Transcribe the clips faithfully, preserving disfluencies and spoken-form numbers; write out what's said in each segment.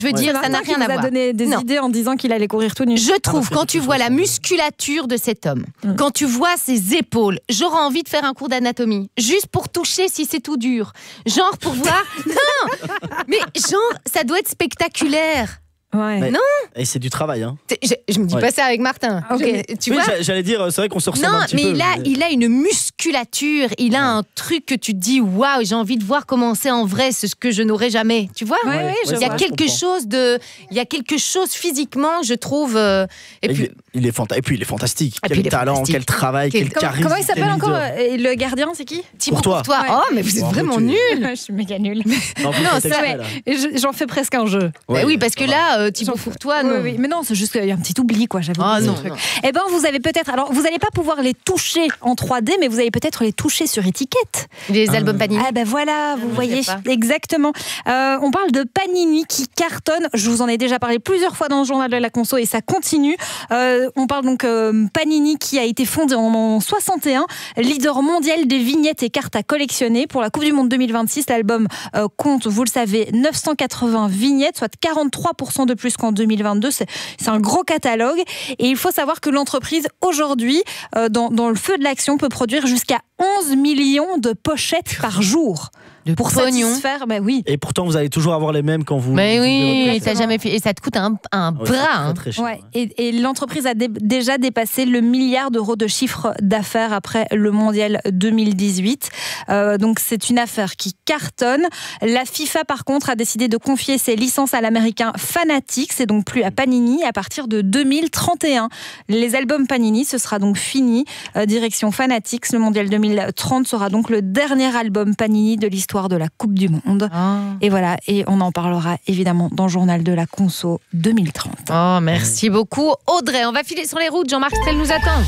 Je veux Ouais. dire, ça n'a rien à voir. Il a donné des Non. idées en disant qu'il allait courir tout nu. Je trouve, Ah, quand tu vois la musculature de cet homme, mm. quand tu vois ses épaules, j'aurais envie de faire un cours d'anatomie, juste pour toucher si c'est tout dur. Genre pour voir... Non, mais genre, ça doit être spectaculaire. Ouais. Mais- Non. Et c'est du travail, hein. Je, je me dis Ouais. pas ça avec Martin. Ok. Je- tu Oui, vois j'a- j'allais dire, c'est vrai qu'on se ressemble Non, un petit mais peu. il a, il a une musculature, il a un truc que tu te dis, waouh, j'ai envie de voir comment c'est en vrai, c'est ce que je n'aurais jamais. Tu vois Ouais, ouais, je Il y a vois. quelque je chose de, il y a quelque chose physiquement, je trouve. euh, et Et puis, il, il est fanta- et puis il est fantastique. Et puis quel il est talent, fantastique. quel travail, Quel- quel Comment, charisme. comment il s'appelle quel encore leader. euh, Le gardien, c'est qui Thibaut Courtois. Courtois. Ouais. Oh, mais vous êtes Bravo, vraiment tu- nuls. Je suis méga nulle. Non, vous Non, faites c'est exprès, vrai. là. Et je- J'en fais presque un jeu. Bah Ouais, oui, parce que ça va. là, euh, Thibaut J'en- Courtois, Oui, non. oui. Mais non, c'est juste qu'il y a un petit oubli, quoi. J'avoue. Ah ce non, truc. non. Eh ben, vous avez peut-être. Alors, vous n'allez pas pouvoir les toucher en trois D, mais vous allez peut-être les toucher sur étiquette. Les albums Panini. Ah ben voilà, vous non, voyez, je sais pas. exactement. Euh, on parle de Panini qui cartonne. Je vous en ai déjà parlé plusieurs fois dans le journal de la conso et ça continue. Euh, on parle donc euh, Panini qui a été fondé en, en soixante et un, leader mondial des vignettes et cartes à collectionner. Pour la Coupe du Monde deux mille vingt-six, l'album euh, compte, vous le savez, neuf cent quatre-vingts vignettes, soit quarante-trois pour cent de plus qu'en deux mille vingt-deux. C'est, c'est un gros catalogue. Et il faut savoir que l'entreprise, aujourd'hui, euh, dans, dans le feu de l'action, peut produire jusqu'à onze millions de pochettes par jour. De Pour pognon. satisfaire, bah oui. Et pourtant, vous allez toujours avoir les mêmes quand vous. Mais vous oui, verrez. t'as jamais fait. Et ça te coûte un, un Ouais, c'est bras. très, hein. très cher. Ouais, et, et l'entreprise a dé- déjà dépassé le milliard d'euros de chiffre d'affaires après le mondial deux mille dix-huit. Euh, donc c'est une affaire qui cartonne. La FIFA par contre a décidé de confier ses licences à l'américain Fanatics et donc plus à Panini à partir de deux mille trente et un. Les albums Panini, ce sera donc fini. Euh, direction Fanatics, le mondial deux mille trente sera donc le dernier album Panini de l'histoire de la Coupe du Monde. Oh. Et voilà, et on en parlera évidemment dans le journal de la conso deux mille trente. Oh, merci beaucoup. Audrey, on va filer sur les routes. Jean-Marc Strel nous attend.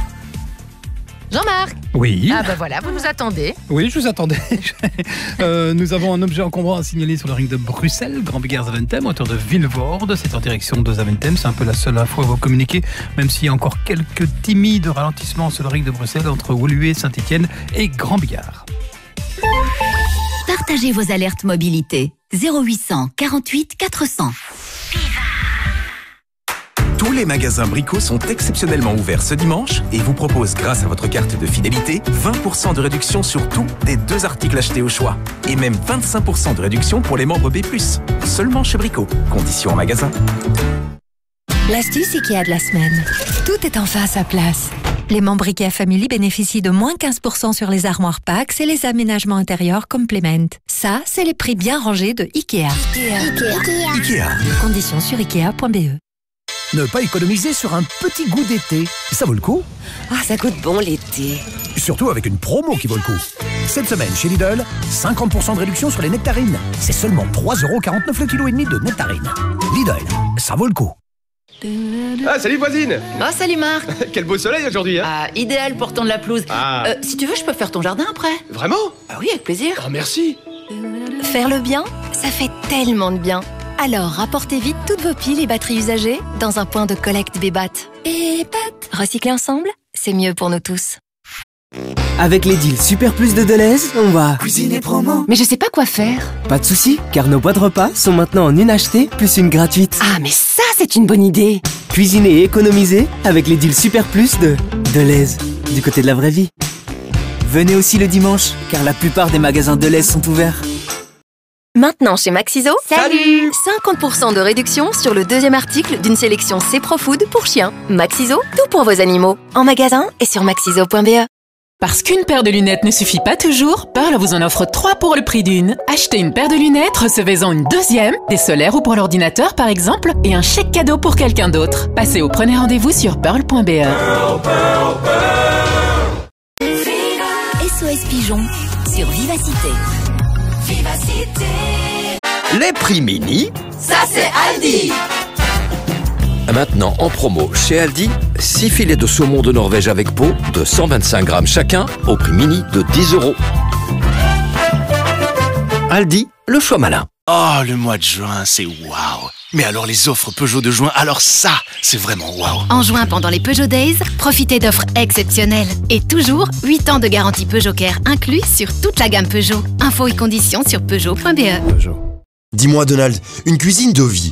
Jean-Marc. Oui, Ah ben voilà, vous nous attendez. oui, je vous attendais. Euh, nous avons un objet encombrant à signaler sur le ring de Bruxelles, Grand Bigard Zaventem, hauteur de Vilvoorde. C'est en direction de Zaventem. C'est un peu la seule info à vous communiquer, même s'il y a encore quelques timides ralentissements sur le ring de Bruxelles entre Woluwe, Saint-Étienne et Grand Bigard. Partagez vos alertes mobilité. zéro huit cent quarante-huit quatre cents. Tous les magasins Brico sont exceptionnellement ouverts ce dimanche et vous proposent, grâce à votre carte de fidélité, vingt pour cent de réduction sur tout des deux articles achetés au choix. Et même vingt-cinq pour cent de réduction pour les membres B plus. Seulement chez Brico. Conditions en magasin. L'astuce IKEA de la semaine. Tout est enfin à sa place. Les membres IKEA Family bénéficient de moins quinze pour cent sur les armoires Pax et les aménagements intérieurs Complement. Ça, c'est les prix bien rangés de IKEA. Ikea. Conditions sur ikea point b e. Ne pas économiser sur un petit goût d'été. Ça vaut le coup. Ah, ça goûte bon l'été. Surtout avec une promo qui vaut le coup. Cette semaine chez Lidl, cinquante pour cent de réduction sur les nectarines. C'est seulement trois euros quarante-neuf le kilo et demi de nectarines. Lidl, ça vaut le coup. Ah, salut voisine. Oh, salut Marc. Quel beau soleil aujourd'hui, hein. Ah, idéal pour tondre la pelouse. Ah. Euh, si tu veux, je peux faire ton jardin après. Vraiment? Ah oui, avec plaisir. Oh, merci. Faire le bien, ça fait tellement de bien. Alors, rapportez vite toutes vos piles et batteries usagées dans un point de collecte Bébat. Et Bébat, recycler ensemble, c'est mieux pour nous tous. Avec les deals Super Plus de Deleuze, on va Cuisiner promo. Mais je sais pas quoi faire. Pas de soucis, car nos boîtes de repas sont maintenant en une achetée plus une gratuite. Ah, mais ça, c'est une bonne idée. Cuisiner et économiser avec les deals Super Plus de Deleuze, du côté de la vraie vie. Venez aussi le dimanche, car la plupart des magasins Deleuze sont ouverts. Maintenant chez Maxiso, Salut. cinquante pour cent de réduction sur le deuxième article d'une sélection C Pro Food pour chiens. Maxiso, tout pour vos animaux. En magasin et sur maxiso point b e. Parce qu'une paire de lunettes ne suffit pas toujours, Pearl vous en offre trois pour le prix d'une. Achetez une paire de lunettes, recevez-en une deuxième, des solaires ou pour l'ordinateur par exemple, et un chèque cadeau pour quelqu'un d'autre. Passez au premier rendez-vous sur pearl point b e. S O S Pigeon sur Vivacité. Vivacité. Les prix mini. Ça, c'est Aldi. Maintenant en promo chez Aldi, six filets de saumon de Norvège avec peau de cent vingt-cinq grammes chacun au prix mini de dix euros. Aldi, le choix malin. Oh, le mois de juin, c'est waouh. Mais alors les offres Peugeot de juin, alors ça, c'est vraiment waouh. En juin, pendant les Peugeot Days, profitez d'offres exceptionnelles. Et toujours, huit ans de garantie Peugeot Care inclus sur toute la gamme Peugeot. Infos et conditions sur peugeot point b e. Peugeot. Dis-moi Donald, une cuisine de vie,